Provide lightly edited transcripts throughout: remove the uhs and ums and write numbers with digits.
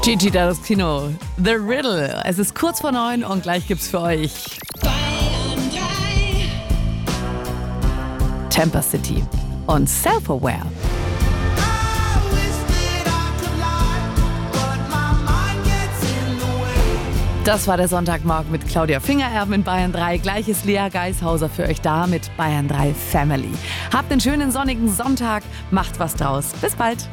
Gigi D'Agostino, The Riddle. Es ist kurz vor 9 und gleich gibt's für euch Temper City und Self-Aware. Das war der Sonntagmorgen mit Claudia Fingererben in Bayern 3. Gleich ist Lea Geishauser für euch da mit Bayern 3 Family. Habt einen schönen sonnigen Sonntag, macht was draus. Bis bald.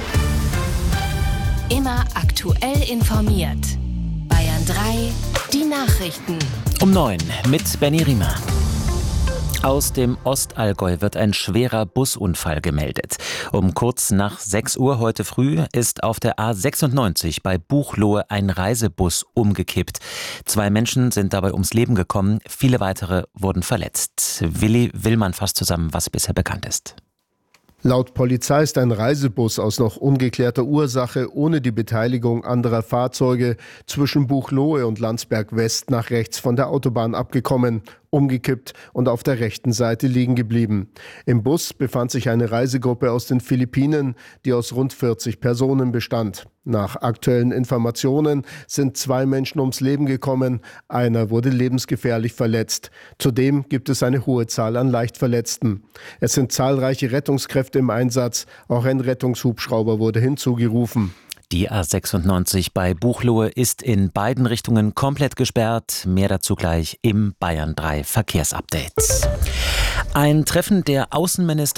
Immer aktuell informiert. Bayern 3, die Nachrichten. Um 9 mit Benny Riemer. Aus dem Ostallgäu wird ein schwerer Busunfall gemeldet. Um kurz nach 6 Uhr heute früh ist auf der A96 bei Buchloe ein Reisebus umgekippt. 2 Menschen sind dabei ums Leben gekommen, viele weitere wurden verletzt. Willi Willmann fasst zusammen, was bisher bekannt ist. Laut Polizei ist ein Reisebus aus noch ungeklärter Ursache ohne die Beteiligung anderer Fahrzeuge zwischen Buchloe und Landsberg West nach rechts von der Autobahn abgekommen, umgekippt und auf der rechten Seite liegen geblieben. Im Bus befand sich eine Reisegruppe aus den Philippinen, die aus rund 40 Personen bestand. Nach aktuellen Informationen sind 2 Menschen ums Leben gekommen, einer wurde lebensgefährlich verletzt. Zudem gibt es eine hohe Zahl an Leichtverletzten. Es sind zahlreiche Rettungskräfte im Einsatz, auch ein Rettungshubschrauber wurde hinzugerufen. Die A96 bei Buchloe ist in beiden Richtungen komplett gesperrt. Mehr dazu gleich im Bayern 3 Verkehrsupdate. Ein Treffen der Außenminister